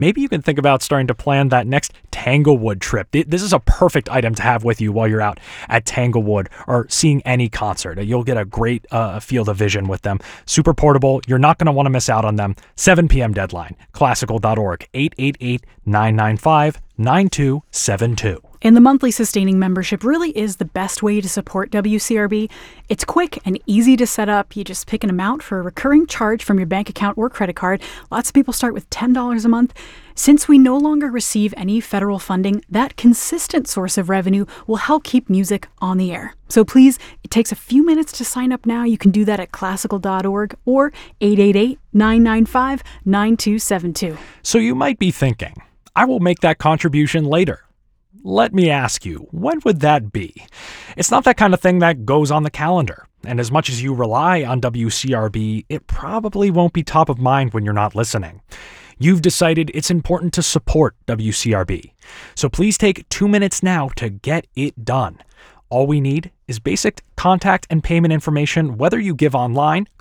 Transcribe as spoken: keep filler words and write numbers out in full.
maybe you can think about starting to plan that next Tanglewood trip. This is a perfect item to have with you while you're out at Tanglewood or seeing any concert. You'll get a great uh, field of vision with them. Super portable. You're not going to want to miss out on them. seven p.m. deadline. Classical dot org. eight eight eight, nine nine five, nine two seven two. And the monthly sustaining membership really is the best way to support W C R B. It's quick and easy to set up. You just pick an amount for a recurring charge from your bank account or credit card. Lots of people start with ten dollars a month. Since we no longer receive any federal funding, that consistent source of revenue will help keep music on the air. So please, it takes a few minutes to sign up now. You can do that at classical dot org or eight eight eight, nine nine five, nine two seven two. So you might be thinking, I will make that contribution later. Let me ask you, when would that be? It's not that kind of thing that goes on the calendar. And as much as you rely on W C R B, it probably won't be top of mind when you're not listening. You've decided it's important to support W C R B. So please take two minutes now to get it done. All we need is basic contact and payment information, whether you give online,